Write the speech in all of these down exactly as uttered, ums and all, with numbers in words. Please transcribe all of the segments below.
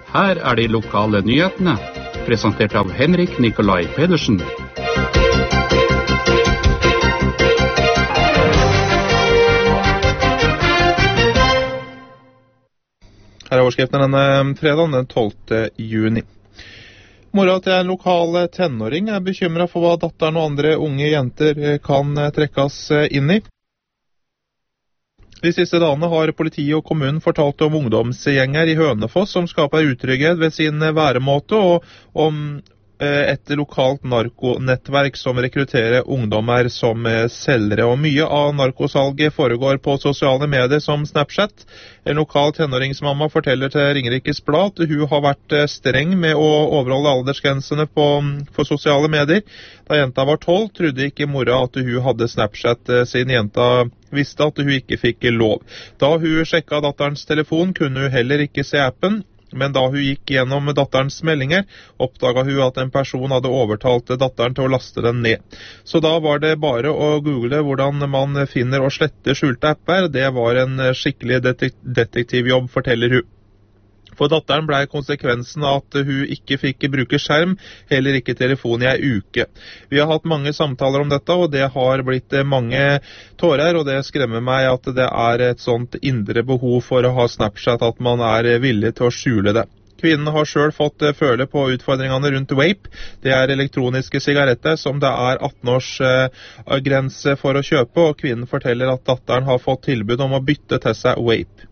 Her er de lokale nyhetene, presentert av Henrik Nikolai Pedersen. Her er overskriften denne fredagen, den tolvte juni. Mora til en lokal tenåring er bekymret for hva datteren og andre unge jenter kan trekkes inn i. De siste dagene har politiet og kommunen fortalt om ungdomsgjenger i Hønefoss som skaper utrygghet ved sin væremåte, og om et lokalt narkonettverk som rekrutterer ungdommer som selgere. Og mye av narkosalget foregår på sosiale medier som Snapchat. En lokal tenåringsmamma forteller til Ringerikes Blad at hun har vært streng med å overholde aldersgrensene på, for sosiale medier. Da jenta var tolv, trodde ikke mora at hun hadde Snapchat, siden jenta visste at hun ikke fikk lov. Da hun sjekket datterens telefon, kunne hun heller ikke se appen. Men da hun gikk gjennom datterens meldinger, oppdaget hun at en person hadde overtalt datteren til å laste den ned. Så da var det bare å google hvordan man finner og sletter skjulte apper. Det var en skikkelig detek- detektivjobb, forteller hun. For datteren ble konsekvensen av at hun ikke fikk bruke skjerm, heller ikke telefon i en uke. Vi har hatt mange samtaler om dette, og det har blitt mange tårer, og det skremmer meg at det er et sånt indre behov for å ha Snapchat, at man er villig til å skjule det. Kvinnen har selv fått føle på utfordringene rundt vape. Det er elektroniske sigaretter som det er atten års grense for å kjøpe, og kvinnen forteller at datteren har fått tilbud om å bytte til seg vape.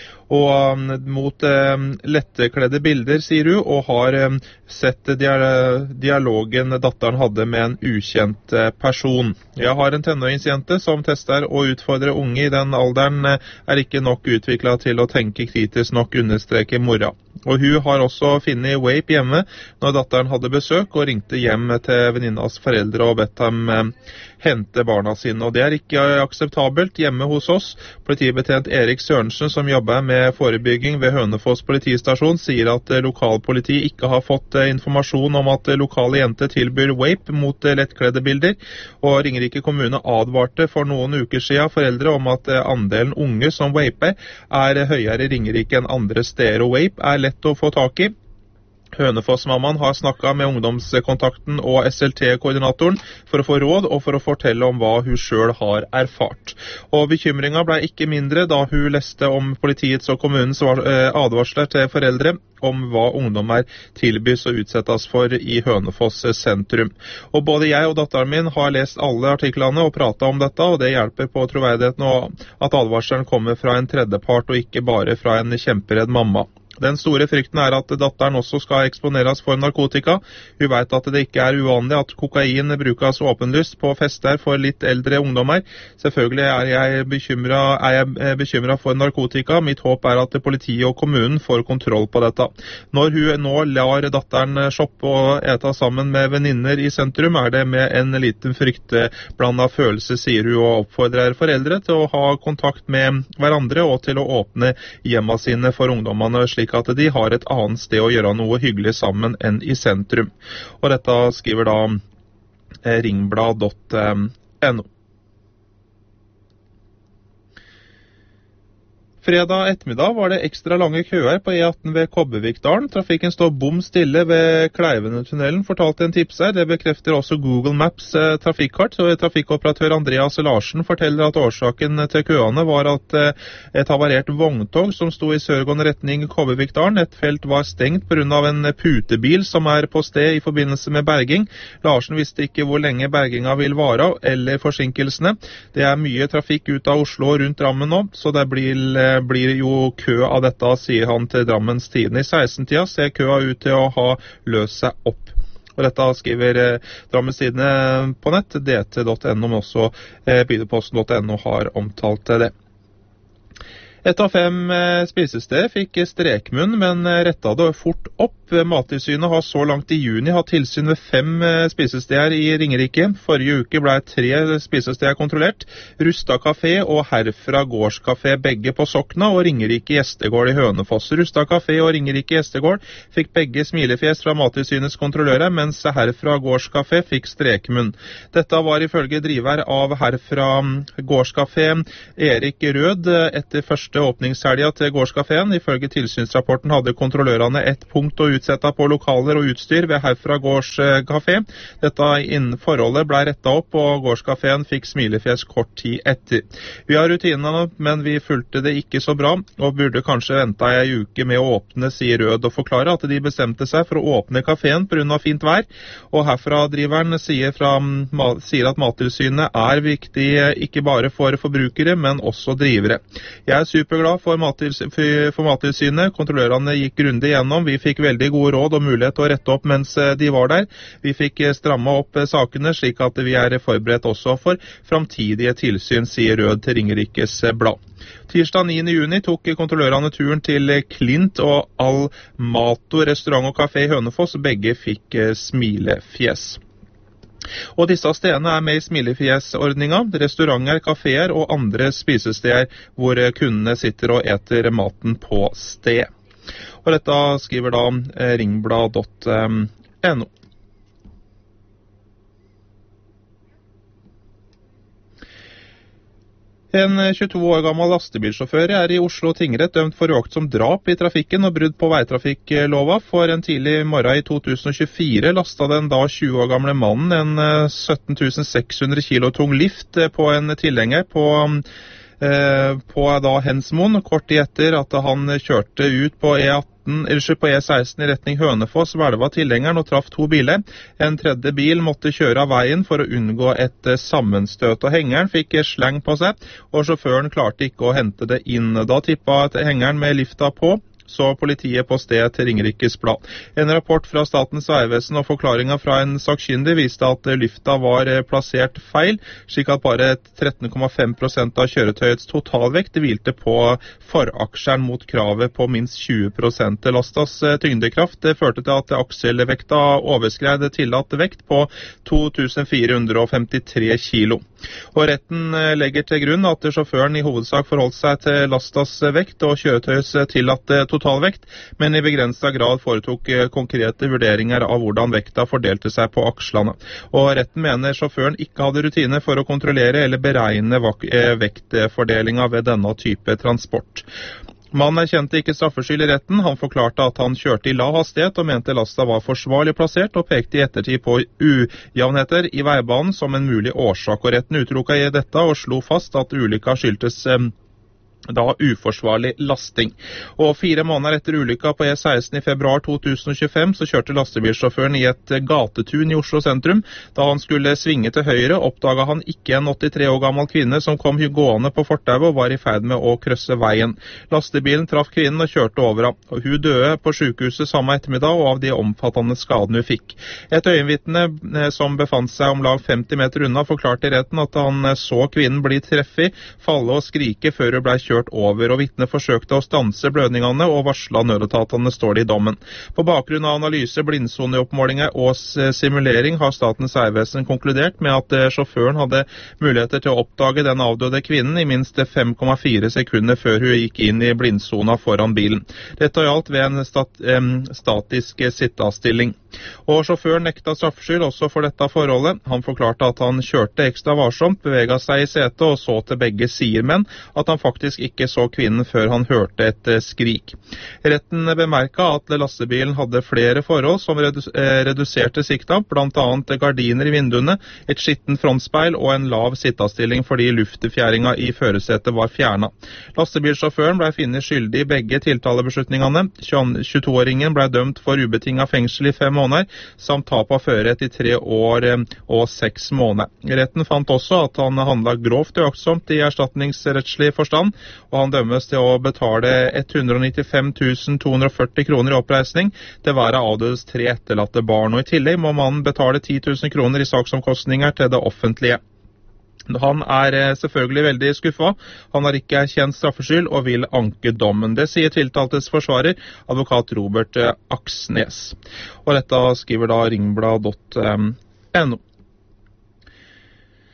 Og um, mot um, lettekledde bilder, sier hun, og har um, sett dia- dialogen datteren hadde med en ukjent uh, person. Jeg har en tenåringsjente som tester og utfordrer unge i den alderen, uh, er ikke nok utviklet til å tenke kritisk nok, understreker mora. Og hun har også funnet vape hjemme når datteren hadde besøk, og ringte hjem til venninnas foreldre og bedt dem uh, hente barna sine. Og det er ikke akseptabelt hjemme hos oss. Politibetjent Erik Sørensen, som jobber med forebygging ved Hønefoss politistasjon, sier at lokalpoliti ikke har fått informasjon om at lokale jenter tilbyr vape mot lettkledde bilder, og Ringerike kommune advarte for noen uker siden foreldre om at andelen unge som vaper er høyere i Ringerike enn andre steder, og vape er lett å få tak i. Hønefoss-mammaen har snakket med ungdomskontakten og S L T-koordinatoren for å få råd og for å fortelle om hva hun selv har erfart. Og bekymringen ble ikke mindre da hun leste om politiets og kommunens advarsler til foreldre om hva ungdommer tilbys og utsettes for i Hønefoss sentrum. Og både jeg og datteren min har lest alle artiklene og pratet om dette, og det hjelper på troverdigheten og at advarselen kommer fra en tredjepart og ikke bare fra en kjemperedd mamma. Den store frykten er at datteren også skal eksponeres for narkotika. Hun vet at det ikke er uvanlig at kokain brukes åpenlyst på fester for litt eldre ungdommer. Selvfølgelig er jeg bekymret, er jeg bekymret for narkotika. Mitt håp er at politiet og kommunen får kontroll på dette. Når hun nå lar datteren shoppe og ete sammen med venninner i sentrum, er det med en liten fryktblandet følelse, sier hun, og oppfordrer foreldre til å ha kontakt med hverandre og til å åpne hjemmene sine for ungdommene, slik at de har et annet sted å gjøre noe hyggelig sammen enn i sentrum. Og dette skriver da ringblad punktum no. Fredag ettermiddag var det ekstra lange køer på E atten ved Kobbervikdalen. Trafikken står bom stille ved Kleivenetunnelen, fortalte en tipser. Det bekrefter også Google Maps eh, trafikkart. Og trafikkoperatør Andreas Larsen forteller at årsaken til køene var at eh, et havarert vogntog som sto i sørgående retning Kobbervikdalen. Et felt var stengt på grunn av en putebil som er på sted i forbindelse med berging. Larsen visste ikke hvor lenge berginga vil vare, eller forsinkelsene. Det er mye trafikk ut av Oslo og rundt Drammen nå, så det blir eh, blir jo kø av dette, sier han til Drammens Tidende. I seksten-tida ser køa ut til å ha løst seg opp. Og dette skriver eh, Drammens Tidende på nett, d t punktum no, men også eh, Bydeposten punktum no har omtalt det. Et av fem eh, spisesteder fikk strekmunn, men eh, rettet det fort opp. Mattilsynet har så langt i juni hatt tilsyn ved fem eh, spisesteder i Ringerike. Forrige uke ble tre spisesteder kontrollert. Rustad Café og Herfra Gårdskafé, begge på Sokna, og Ringerike Gjestegård i Hønefoss. Rustad Café og Ringerike Gjestegård fikk begge smilefjes fra Mattilsynets kontrollører, mens Herfra Gårdskafé fikk strekmunn. Dette var ifølge driver av Herfra Gårdskafé, Erik Rød, etter første første åpningshelga til gårdskaféen. Ifølge tilsynsrapporten hadde kontrollørene ett punkt å utsette på lokaler og utstyr ved Herfra gårdskafé. Dette innen forholdet ble rettet opp, og gårdskaféen fikk smilefjes kort tid etter. Vi har rutinene, men vi fulgte det ikke så bra, og burde kanskje vente ei uke med å åpne, sier Rød, og forklare at de bestemte seg for å åpne kaféen på grunn av fint vær. Og herfra driveren sier, fra, sier at Mattilsynet er viktig ikke bare for forbrukere, men også drivere. Jeg er superglad for, Mattils, for Mattilsynet. Kontrollørene gikk grundig gjennom. Vi fikk veldig gode råd og mulighet til å rette opp mens de var der. Vi fikk stramme opp sakene, slik at vi er forberedt også for framtidige tilsyn, sier Rød til Ringerikes Blad. Tirsdag niende juni tok kontrollørene turen til Klint og Almato restaurant og kafé i Hønefoss. Begge fikk smilefjes. Og disse stedene er med i smilefjesordninga. Restauranter, kaféer og andre spisesteder hvor kundene sitter og eter maten på sted. Og dette skriver da ringblad punktum no. En tjueto år gammel lastebilsjåfør er i Oslo tingrett dømt for uaktsomt drap i trafikken og brudd på veitrafikklova. For en tidlig morgen i to tusen og tjuefire lastet den da tjue år gamle mannen en sytten tusen seks hundre kilo tung lift på en tilhenger på, eh, på da Hensmoen, kort tid etter at han kjørte ut på E atten. På E seksten i retning Hønefoss hvelva tilhengeren og traff to biler. En tredje bil måtte kjøre av veien for å unngå et sammenstøt, og hengeren fikk sleng på seg, og sjåføren klarte ikke å hente det inn. Da tippet hengeren med lifta på, så politiet på sted til Ringerikes Blad. En rapport fra Statens vegvesen og forklaringen fra en sakkyndig viste at lifta var plassert feil, slik at bare tretten komma fem prosent av kjøretøyets totalvekt hvilte på foraksjeren mot kravet på minst tjue prosent. Lastas tyngdekraft førte til at akselvekta overskred tillatt vekt på to tusen fire hundre femtitre kilo. Og retten legger til grunn at sjåføren i hovedsak forholdt seg til lastas vekt og kjøretøyets tillatte totalvekt, men i begrenset grad foretok konkrete vurderinger av hvordan vekta fordelte seg på akslene. Og retten mener sjåføren ikke hadde rutine for å kontrollere eller beregne vektfordelinga ved denne type transport. Mannen erkjente ikke straffskyld i retten. Han forklarte at han kjørte i lav hastighet og mente lasta var forsvarlig plassert, og pekte i ettertid på ujevnheter i veibanen som en mulig årsak. Og retten utelukket i dette og slo fast at ulykka skyldtes eh, da uforsvarlig lasting. Og fire måneder etter ulykka på E seksten i februar to tusen og tjuefem så kjørte lastebilsjåføren i et gatetun i Oslo sentrum. Da han skulle svinge til høyre, oppdaga han ikke en åttitre år gammel kvinne som kom gående på fortauet og var i ferd med å krysse veien. Lastebilen traff kvinnen og kjørte over henne. Og hun døde på sykehuset samme ettermiddag og av de omfattende skadene hun fikk. Et øyenvitne som befant seg om lag femti meter unna forklarte i retten at han så kvinnen bli treffet, falle og skrike før hun ble kjørt over, og vitnet forsøkte å stanse blødningene og varsla nødetatene, står det i dommen. På bakgrunn av analyse, blindsoneoppmålinger og simulering har Statens vegvesen konkludert med at sjåføren hadde muligheter til å oppdage den avdøde kvinnen i minst fem komma fire sekunder før hun gikk inn i blindsona foran bilen. Dette gjaldt ved en stat, eh, statisk sittestilling. Og sjåføren nekta straffskyld også for dette forholdet. Han forklarte at han kjørte ekstra varsomt, beveget seg i setet og så til begge sider, men at han faktisk ikke så kvinnen før han hørte et skrik. Retten bemerket at lastebilen hadde flere forhold som reduserte sikta, blant annet gardiner i vinduene, et skitten frontspeil og en lav sittestilling fordi luftfjæringa i førersetet var fjernet. Lastebilsjåføren ble funnet skyldig i begge tiltalebeslutningene. tjueto-åringen ble dømt for ubetinget fengsel i fem måneder, samt tap av førerrett i tre år og seks måneder. Retten fant også at han handlet grovt uaktsomt i erstatningsrettslig forstand, og han dømmes til å betale ett hundre nittifem tusen to hundre førti kroner i oppreisning til hver av avdødes tre etterlatte barn, og i tillegg må mannen betale ti tusen kroner i saksomkostninger til det offentlige. Han er selvfølgelig veldig skuffet. Han har ikke erkjent straffskyld og vil anke dommen. Det sier tiltaltes forsvarer, advokat Robert Aksnes. Og dette skriver da ringblad punktum no.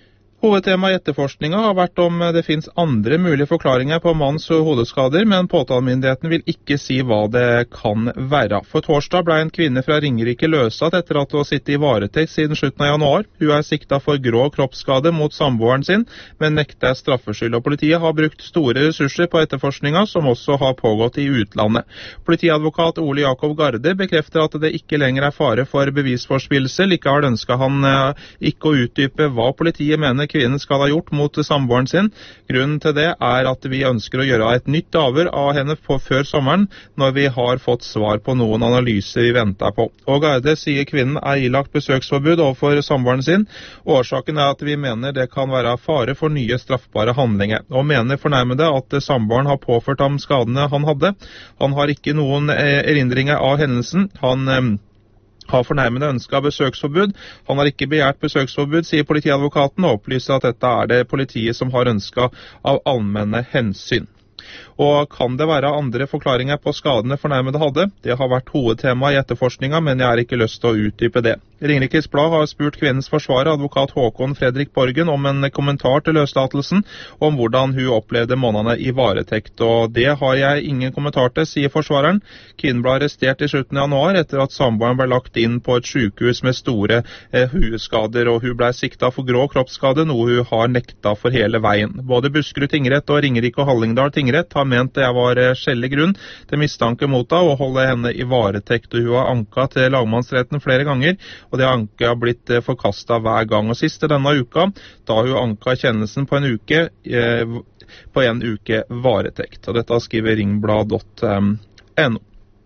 Hovedtema i etterforskninga har vært om det finnes andre mulige forklaringer på manns hodeskader, men påtalemyndigheten vil ikke si hva det kan være. For torsdag ble en kvinne fra Ringerike løslatt etter at hun har sittet i varetekt siden slutten av januar. Hun er siktet for grå kroppsskade mot samboeren sin, men nekter straffskyld, og politiet har brukt store ressurser på etterforskninga, som også har pågått i utlandet. Politiadvokat Ole Jakob Garde bekrefter at det ikke lenger er fare for bevisforspillelse. Likevel ønsker han ikke å utdype hva politiet mener kvinnen skal ha gjort mot samboeren sin. Grunnen til det er at vi ønsker å gjøre et nytt avhør av henne på før sommeren, når vi har fått svar på noen analyser vi venter på. Og Garde sier kvinnen er ilagt besøksforbud overfor samboeren sin. Årsaken er at vi mener det kan være fare for nye straffbare handlinger, og mener fornærmede at samboeren har påført ham skadene han hadde. Han har ikke noen erindringer av hendelsen. Han eh, har fornærmede ønsket besøksforbud. Han har ikke begjært besøksforbud, sier politiadvokaten, og opplyser at dette er det politiet som har ønsket av allmenne hensyn. Og kan det være andre forklaringer på skadene fornærmede hadde? Det har vært hovedtema i etterforskninga, men jeg har ikke lyst til å utdype det. Ringerikes Blad har spurt kvinnens forsvarer, advokat Håkon Fredrik Borgen, om en kommentar til løslatelsen, og om hvordan hun opplevde månedene i varetekt. Og det har jeg ingen kommentar til, sier forsvareren. Kvinnen ble arrestert i slutten av januar etter at samboeren ble lagt inn på et sykehus med store eh, hueskader, og hun ble siktet for grå kroppsskade, noe hun har nekta for hele veien. Både Buskerud tingrett og Ringerike og Hallingdal tingrett har ment det var skjellig grunn til mistanke mot henne og holde henne i varetekt. Hun har anket til lagmannsretten flere ganger, og det har anket blitt forkastet hver gang. Og siste denne uka, da hun anket kjennelsen på en uke, eh, på en uke varetekt. Og dette skriver ringblad punktum no.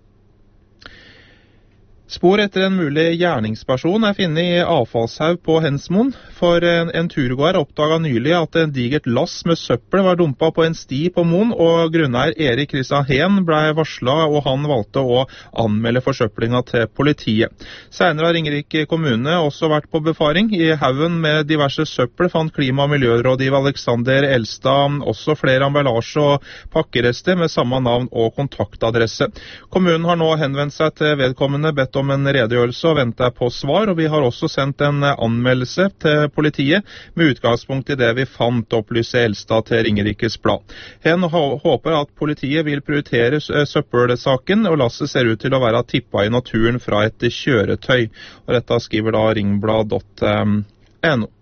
Spor etter en mulig gjerningsperson er funnet i avfallshaug på Hensmoen. For en, en turgåer oppdaget nylig at en digert lass med søppel var dumpet på en sti på Moen, og grunneier Erik Kristian Heen ble varslet, og han valgte å anmelde forsøplinga til politiet. Senere har Ringerike kommune også vært på befaring. I haugen med diverse søppel fant klima- og miljørådgiver Alexander Elstad også flere emballasje og pakkerester med samme navn og kontaktadresse. Kommunen har nå henvendt seg til vedkommende, bedt om en redegjørelse og venter på svar, og vi har også sendt en anmeldelse til politiet med utgangspunkt i det vi fant, opplyser Elstad til Ringerikes Blad. Hen håper at politiet vil prioritere søppelsaken, og lasset ser ut til å være tippet i naturen fra et kjøretøy. Og dette skriver da ringblad punktum no.